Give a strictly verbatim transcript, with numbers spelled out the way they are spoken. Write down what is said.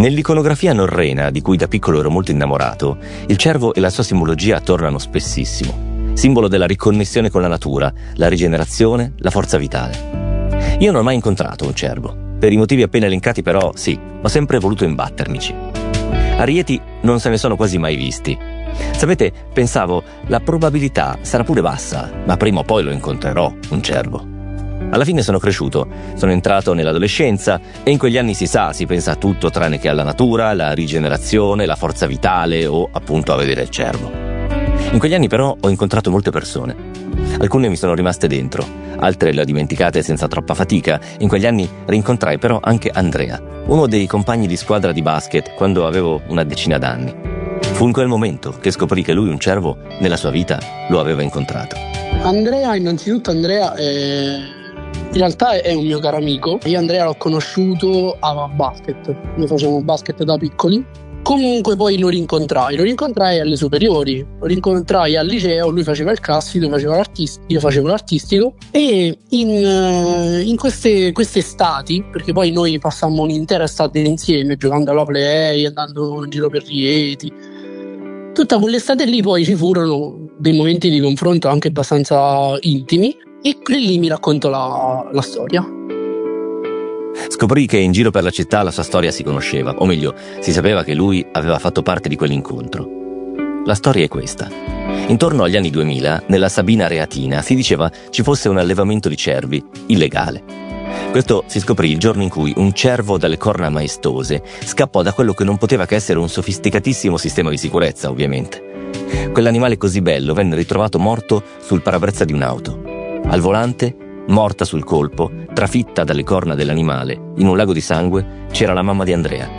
Nell'iconografia norrena, di cui da piccolo ero molto innamorato, il cervo e la sua simbologia tornano spessissimo. Simbolo della riconnessione con la natura, la rigenerazione, la forza vitale. Io non ho mai incontrato un cervo. Per i motivi appena elencati però, sì, ho sempre voluto imbattermici. A Rieti non se ne sono quasi mai visti. Sapete, pensavo, la probabilità sarà pure bassa, ma prima o poi lo incontrerò, un cervo. Alla fine sono cresciuto, sono entrato nell'adolescenza e in quegli anni si sa, si pensa a tutto tranne che alla natura, alla rigenerazione, la forza vitale o appunto a vedere il cervo. In quegli anni però ho incontrato molte persone. Alcune mi sono rimaste dentro, altre le ho dimenticate senza troppa fatica. In quegli anni rincontrai però anche Andrea, uno dei compagni di squadra di basket quando avevo una decina d'anni. Fu in quel momento che scoprì che lui un cervo nella sua vita lo aveva incontrato. Andrea, innanzitutto Andrea è... in realtà è un mio caro amico. Io Andrea l'ho conosciuto a basket, noi facevamo basket da piccoli. Comunque poi lo rincontrai, lo rincontrai alle superiori, lo rincontrai al liceo, lui faceva il classico, io facevo l'artistico, io facevo l'artistico e in, in queste, queste estati, perché poi noi passammo un'intera estate insieme giocando alla play, andando in giro per Rieti, tutta quell'estate lì poi ci furono dei momenti di confronto anche abbastanza intimi e lì mi racconto la, la storia. Scoprì che in giro per la città la sua storia si conosceva, o meglio, si sapeva che lui aveva fatto parte di quell'incontro. La storia è questa. Intorno agli anni duemila, nella Sabina Reatina, si diceva ci fosse un allevamento di cervi illegale. Questo si scoprì il giorno in cui un cervo dalle corna maestose scappò da quello che non poteva che essere un sofisticatissimo sistema di sicurezza, ovviamente. Quell'animale così bello venne ritrovato morto sul parabrezza di un'auto. Al volante, morta sul colpo, trafitta dalle corna dell'animale, in un lago di sangue, c'era la mamma di Andrea.